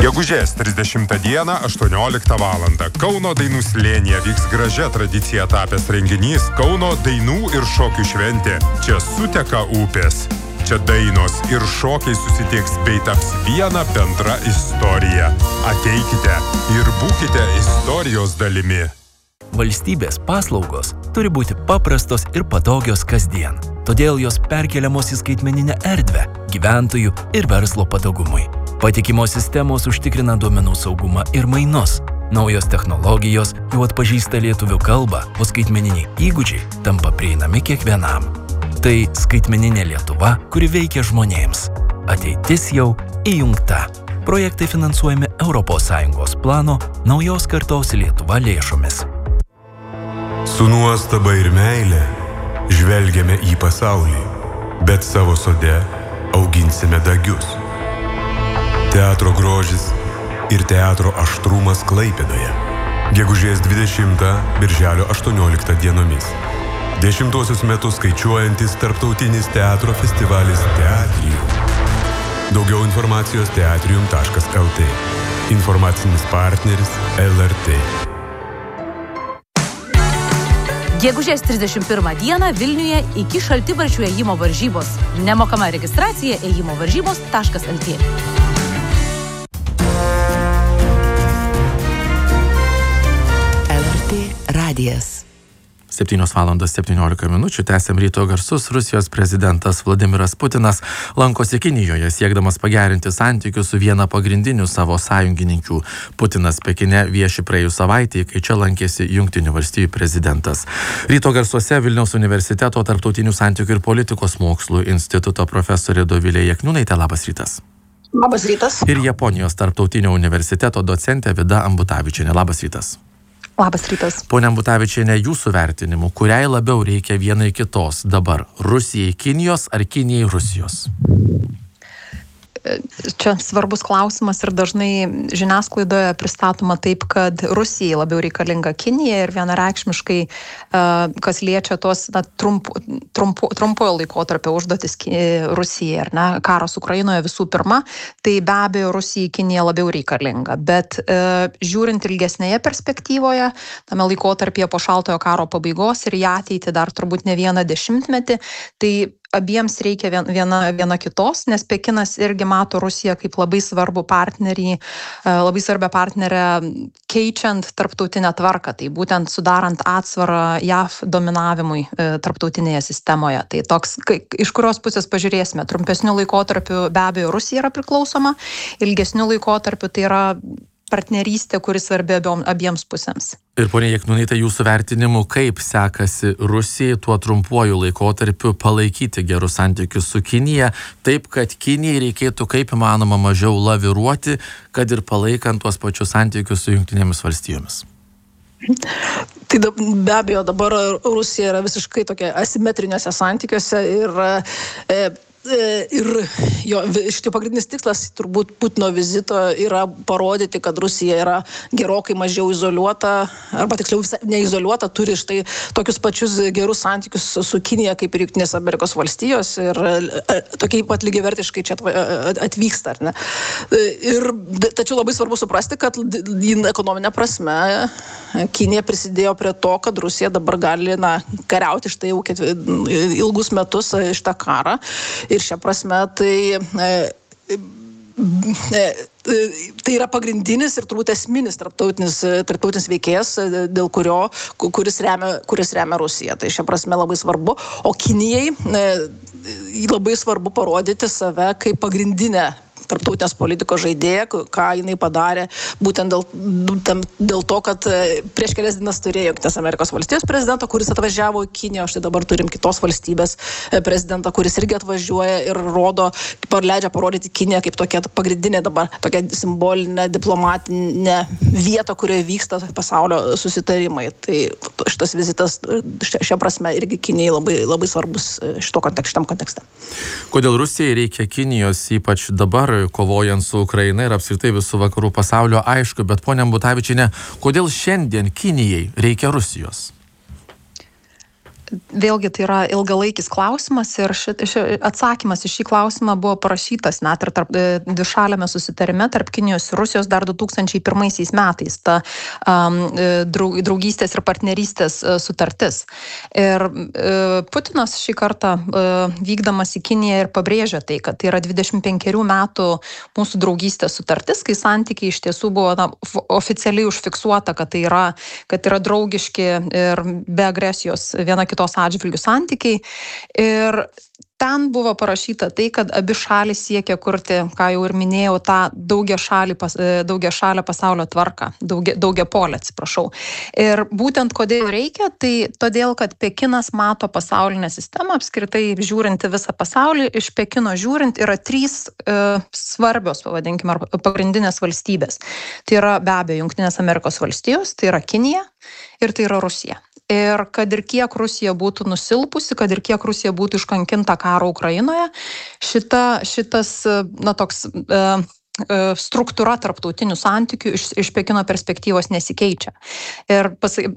Gegužės 30 dieną 18 val. Kauno dainų slėnyje vyks gražia tradicija tapęs renginys Kauno dainų ir šokių šventė. Čia suteka upės. Čia dainos ir šokiai susitiks bei taps viena bendra istorija. Ateikite ir būkite istorijos dalimi. Valstybės paslaugos turi būti paprastos ir patogios kasdien. Todėl jos perkeliamos į skaitmeninę erdvę gyventojų ir verslo patogumui. Patikimos sistemos užtikrina duomenų saugumą ir mainus. Naujos technologijos jau atpažįsta lietuvių kalbą, o skaitmeniniai įgūdžiai tampa prieinami kiekvienam. Tai skaitmeninė Lietuva, kuri veikia žmonėms. Ateitis jau įjungta. Projektai finansuojami ES plano Naujos kartos Lietuva lėšomis. Su nuostaba ir meile žvelgiame į pasaulį, bet savo sode auginsime dagius. Teatro grožis ir teatro aštrumas Klaipėdoje. Gegužės 20, birželio 18 dienomis. 10 metus skaičiuojantis tarptautinis teatro festivalis Teatrium. Daugiau informacijos teatrium.lt. Informacinis partneris LRT. Gegužės 31 dieną Vilniuje iki šaltibarščių ėjimo varžybos. Nemokama registracija ėjimo varžybos.lt. LRT radijas. 7:17 tęsiam ryto garsus. Rusijos prezidentas Vladimiras Putinas lankosi Kinijoje, siekdamas pagerinti santykius su viena pagrindinių savo sąjungininkių. Putinas Pekine vieši praėjus savaitę, kai čia lankėsi Jungtinių valstijų prezidentas. Ryto garsuose Vilniaus universiteto tarptautinių santykių ir politikos mokslų instituto profesorė Dovilė Jakniūnaitė. Labas rytas. Labas rytas. Ir Japonijos tarptautinio universiteto docentė Vida Ambutavičienė. Labas rytas. Labas rytas. Pone Ambutavičienė, jūsų vertinimu, kuriai labiau reikia vienai kitos dabar? Rusijai Kinijos ar Kinijai Rusijos? Čia svarbus klausimas ir dažnai žiniasklaidoje pristatoma taip, kad Rusijai labiau reikalinga Kinija ir vienareikšmiškai, kas liečia tos trumpojo laikotarpio užduotis Rusijai, ar ne, karas Ukrainoje visų pirma, tai be abejo Rusijai Kinija labiau reikalinga. Bet žiūrint ilgesnėje perspektyvoje, tame laikotarpyje po šaltojo karo pabaigos ir į ateitį dar turbūt ne vieną dešimtmetį, tai abiems reikia viena kitos, nes Pekinas irgi mato Rusiją kaip labai svarbų partnerį, labai svarbią partnerę keičiant tarptautinę tvarką, tai būtent sudarant atsvarą JAV dominavimui tarptautinėje sistemoje. Tai toks, iš kurios pusės pažiūrėsime, trumpesniu laikotarpiu be abejo Rusija yra priklausoma, ilgesniu laikotarpiu tai yra partnerystė, kuris svarbi abiems pusėms. Ir ponia Jakniūnaitė, jūsų vertinimu, kaip sekasi Rusijai tuo trumpuoju laikotarpiu palaikyti gerus santykius su Kinija, taip, kad Kinijai reikėtų kaip įmanoma mažiau laviruoti, kad ir palaikant tuos pačius santykius su Jungtinėmis valstijomis? Tai be abejo dabar Rusija yra visiškai tokia asimetriniuose santykiuose ir jo šitai pagrindinis tikslas turbūt Putino vizito yra parodyti, kad Rusija yra gerokai mažiau izoliuota, arba tiksliau neizoliuota, turi štai tokius pačius gerus santykius su Kinija kaip ir Jungtinės Amerikos valstijos ir tokiai pat lygiavertiškai čia atvyksta, ar ne? Tačiau labai svarbu suprasti, kad ekonominė prasme Kinija prisidėjo prie to, kad Rusija dabar gali kariauti štai jau ilgus metus šitą karą. Ir šią prasme tai yra pagrindinis ir turbūt esminis tarptautinis veikėjas, kuris remia Rusiją. Tai šią prasme labai svarbu. O Kinijai labai svarbu parodyti save kaip pagrindinę tarptautinės politikos žaidėja, ką jinai padarė būtent dėl to, kad prieš kelias dienas turėjo Jungtinės Amerikos valstijos prezidentą, kuris atvažiavo į Kiniją, o štai dabar turim kitos valstybės prezidentą, kuris irgi atvažiuoja ir leidžia parodyti Kiniją kaip tokia pagrindinė dabar, tokia simbolinė, diplomatinė vieta, kurioje vyksta pasaulio susitarimai. Tai šitas vizitas šią prasme irgi Kinijai labai, labai svarbus šitam kontekste. Kodėl Rusijai reikia Kinijos, ypač dabar, kovojant su Ukraina ir apskritai visų vakarų pasaulio, aišku, bet ponia Ambutavičienė, kodėl šiandien Kinijai reikia Rusijos? Vėlgi tai yra ilgalaikis klausimas ir atsakymas į šį klausimą buvo parašytas net ir dvišaliame susitarime tarp Kinijos ir Rusijos dar 2001 metais, ta draugystės ir partnerystės sutartis. Ir Putinas šį kartą vykdamas į Kiniją ir pabrėžė tai, kad tai yra 25 metų mūsų draugystės sutartis, kai santykiai iš tiesų buvo oficialiai užfiksuota, kad tai yra draugiški ir be agresijos viena kitos atžvilgių santykiai. Ir ten buvo parašyta tai, kad abi šalys siekia kurti, ką jau ir minėjau, tą daugiašalę pasaulio tvarką, daugiapolę, atsiprašau. Ir būtent kodėl reikia, tai todėl, kad Pekinas mato pasaulinę sistemą, apskritai žiūrinti visą pasaulį, iš Pekino žiūrint yra 3 svarbios, pavadinkime, pagrindinės valstybės. Tai yra be abejo Jungtinės Amerikos valstijos, tai yra Kinija ir tai yra Rusija. Ir kad ir kiek Rusija būtų nusilpusi, kad ir kiek Rusija būtų iškankinta karo Ukrainoje, šitas toks struktūra tarptautinių santykių iš Pekino perspektyvos nesikeičia. Ir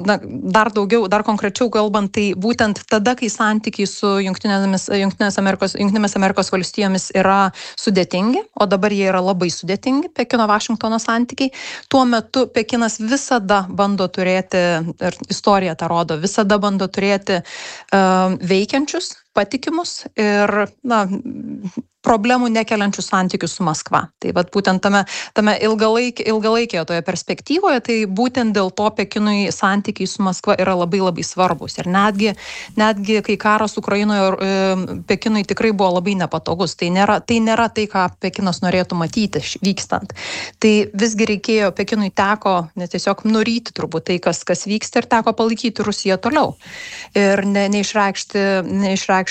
dar konkrečiau kalbant, tai būtent tada, kai santykiai su Jungtinėmis Amerikos valstijomis yra sudėtingi, o dabar jie yra labai sudėtingi, Pekino-Vašingtono santykiai, tuo metu Pekinas visada bando turėti, ir istorija tą rodo, visada bando turėti veikiančius, patikimus ir problemų nekeliančius santykius su Maskva. Tai būtent tame ilgalaikėje toje perspektyvoje, tai būtent dėl to Pekinui santykiai su Maskva yra labai labai svarbus. Ir netgi kai karas Ukrainoje Pekinui tikrai buvo labai nepatogus. Tai nėra tai, ką Pekinas norėtų matyti vykstant. Tai visgi Pekinui teko tiesiog nuryti turbūt tai, kas vyksta, ir teko palaikyti Rusiją toliau. Ir neišreikšti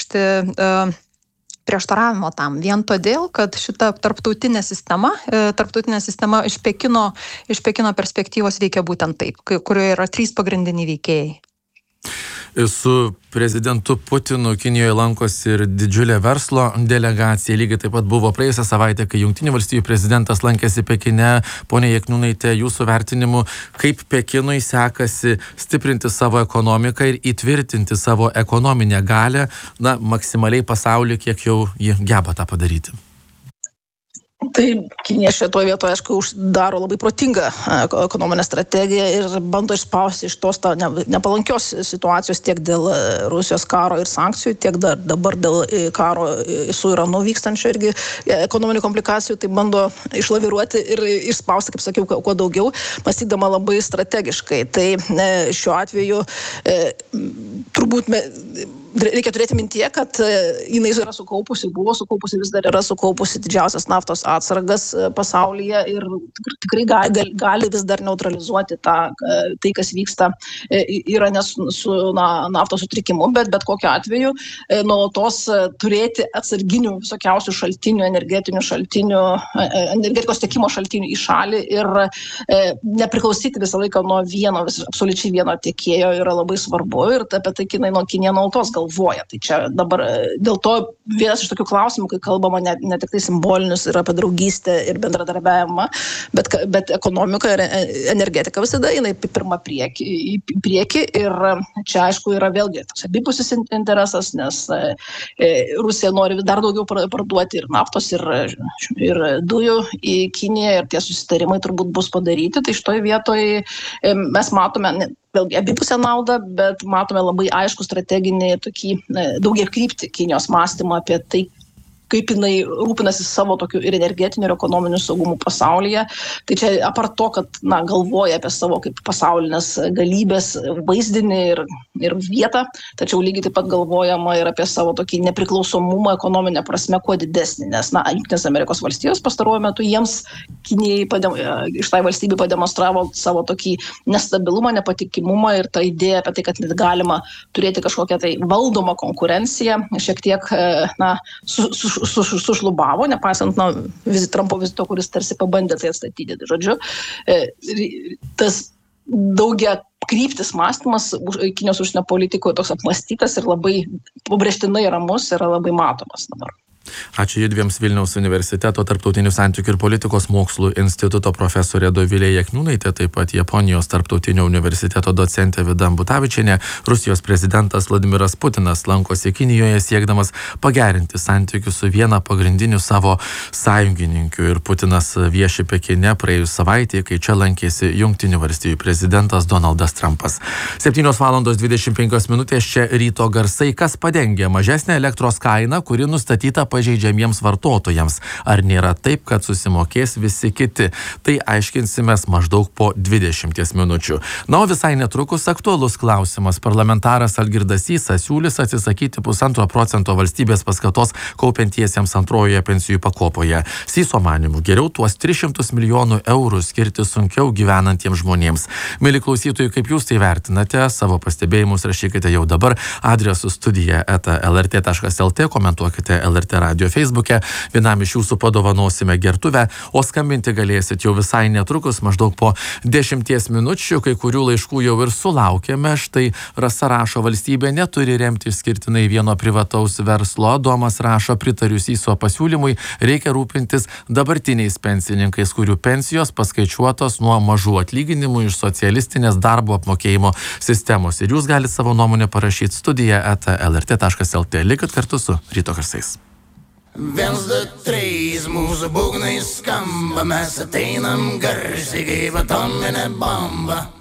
prieštaravimo tam. Vien todėl, kad šita tarptautinė sistema iš Pekino perspektyvos veikia būtent taip, kurioje yra 3 pagrindiniai veikėjai. Su prezidentu Putinu Kinijoje lankosi ir didžiulė verslo delegacija. Lygiai taip pat buvo praėjusią savaitę, kai Jungtinių valstijų prezidentas lankėsi Pekine. Pone Jakniūnaite, jūsų vertinimu, kaip Pekinui sekasi stiprinti savo ekonomiką ir įtvirtinti savo ekonominę galią, maksimaliai pasaulyje, kiek jau jie geba tą padaryti? Tai Kinija šitoje vietoje, aišku, uždaro labai protingą ekonominę strategiją ir bando išspausti iš tos nepalankios situacijos tiek dėl Rusijos karo ir sankcijų, tiek dabar dėl karo su Iranu vykstančio irgi ekonominių komplikacijų, tai bando išlaviruoti ir išspausti, kaip sakiau, kuo daugiau, mąstydama labai strategiškai. Tai šiuo atveju turbūt reikia turėti mintyje, kad jinai yra buvo sukaupusi, vis dar yra sukaupusi didžiausias naftos atsargas pasaulyje ir tikrai gali vis dar neutralizuoti tai, kas vyksta Irane su naftos sutrikimu, bet kokiu atveju nuolatos turėti atsarginių visokiausių šaltinių, energetikos tiekimo šaltinių į šalį ir nepriklausyti visą laiką nuo absoliučiai vieno tiekėjo yra labai svarbu ir apie tai Kinija nuolatos galvoja. Tai čia dabar dėl to vienas iš tokių klausimų, kai kalbama ne tik tai simbolinius ir apie draugystę ir bendradarbiavimą, bet ekonomika ir energetika visada jinai pirma į priekį ir čia aišku yra vėlgi toks abipusis interesas, nes Rusija nori dar daugiau parduoti ir naftos ir dujų į Kiniją ir tie susitarimai turbūt bus padaryti. Tai šitoje vietoje mes matome vėlgi abipusę naudą, bet matome labai aišku strateginį tokį daugiakryptį Kinijos mąstymą apie tai, kaip jinai rūpinasi savo tokiu ir energetiniu, ir ekonominiu saugumu pasaulyje. Tai čia apart to, kad galvoja apie savo kaip pasaulinės galybės vaizdinį ir vietą, tačiau lygiai taip pat galvojama ir apie savo tokį nepriklausomumą ekonominę prasme kuo didesnį, nes Jungtinės Amerikos valstijos pastaruoju metu jiems Kinijai iš tai valstybei pademonstravo savo tokį nestabilumą, nepatikimumą ir tą idėją apie tai, kad net galima turėti kažkokią tai valdomą konkurenciją, šiek tiek sušlubavo, nepaisant Trumpo vizito, kuris tarsi pabandė tai atstatyti. Žodžiu, tas daugia kryptis mąstymas Kinijos užsienio politikoje toks apmąstytas ir labai pabrėžtinai ramus yra labai matomas dabar. Ačiū judviems Vilniaus universiteto tarptautinių santykių ir politikos mokslų instituto profesorė Dovilė Jakniūnaitė, taip pat Japonijos tarptautinio universiteto docentė Vida Ambutavičienė. Rusijos prezidentas Vladimiras Putinas lankosi Kinijoje siekdamas pagerinti santykius su viena pagrindinių savo sąjungininkių. Ir Putinas vieši Pekine praėjus savaitį, kai čia lankėsi Jungtinių valstijų prezidentas Donaldas Trumpas. 7:25 čia ryto garsai. Kas padengia mažesnę elektros kainą, kuri nustatyta pažeidžiamiems vartotojams? Ar nėra taip, kad susimokės visi kiti? Tai aiškinsimės maždaug po 20 minučių. Na, o visai netrukus aktualus klausimas. Parlamentaras Algirdas Sysas siūlys atsisakyti 1,5% valstybės paskatos kaupiantiesiems antrojoje pensijų pakopoje. Syso manymu, geriau tuos 300 milijonų eurų skirti sunkiau gyvenantiems žmonėms. Mėly klausytojai, kaip jūs tai vertinate? Savo pastebėjimus rašykite jau dabar adresu studija@lrt.lt, komentuokite LRT radio Facebook'e. Vienam iš jūsų padovanosime gertuvę, o skambinti galėsit jau visai netrukus, maždaug po 10 minučių. Kai kurių laiškų jau ir sulaukėme. Štai Rasa rašo, valstybė neturi remti išskirtinai vieno privataus verslo. Domas rašo, pritariu Syso pasiūlymui, reikia rūpintis dabartiniais pensininkais, kurių pensijos paskaičiuotos nuo mažų atlyginimų iš socialistinės darbo apmokėjimo sistemos. Ir jūs galite savo nuomonę parašyti studija@lrt.lt. Likit kartu su ryto garsais. 1, 2, 3, mūsų būgnai skamba, mes ateinam garsiai kaip atominė bomba.